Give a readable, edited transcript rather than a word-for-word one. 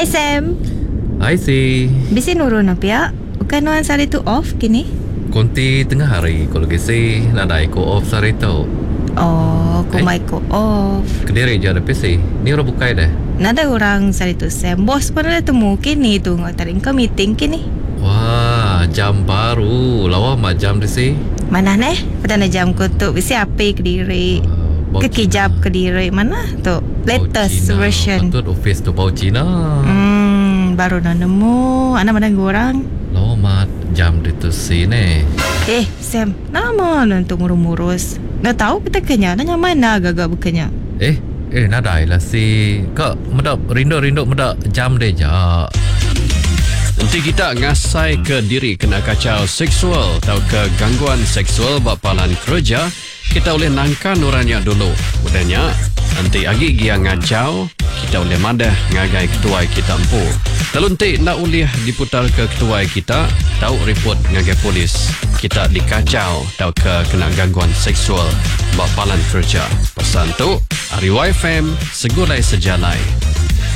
Hai Sam. Hai si. Bisi nurun apa ya? Bukan nuan sari tu off kini? Konti tengah hari kalau kisi nada ko off sari tu. Oh, kumai ko off. Kediri je ada PC. Ni orang bukai dah. Nada orang sari tu Sam. Bos pun ada temu kini tu ngatarin ke meeting kini. Wah, jam baru. Lawa mak jam di si. Mana neh? Perdana jam ko tu bisi apa Kediri? Kekijap Kediri mana tu? Latest version. Patut office tu bau Cina. Baru nak nemu. Anak mana orang? Lawa mak jam di tu si ni. Sam, nama untuk murus-murus. Nak tahu kita kenya? Nanya mana agak-agak bukannya? Nada lah si. Kak medap rindu medap jam deh ja. Nanti kita ngasai ke diri kena kacau seksual atau ke gangguan seksual bapalan kerja, kita boleh nangka nuranya dulu. Mudahnya, nanti agi dia ngacau, kita boleh madah ngagai ketua kita empu. Lalu nanti nak boleh diputar ke ketua kita, tahu report ngagai polis. Kita dikacau atau ke kena gangguan seksual bapalan kerja. Pesan tu, Ari YFM, segulai sejalai.